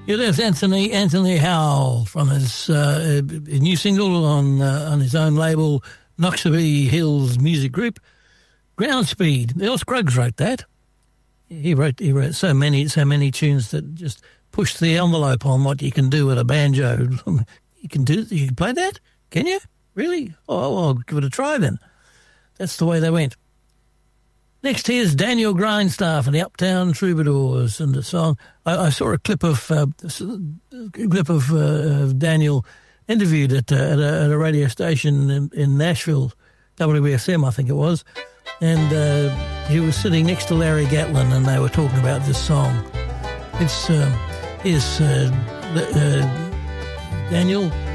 Yeah, that's Anthony Howell from his new single on his own label, Noxubee Hills Music Group, Ground Speed. Earl Scruggs wrote that. He wrote so many tunes that just push the envelope on what you can do with a banjo. You can play that? Can you? Really? Oh, I'll give it a try then. That's the way they went. Next, here's Daniel Grindstaff and the Uptown Troubadours and the song. I saw a clip of Daniel interviewed at a radio station in Nashville, WBSM, I think it was, and he was sitting next to Larry Gatlin, and they were talking about this song. It's Daniel.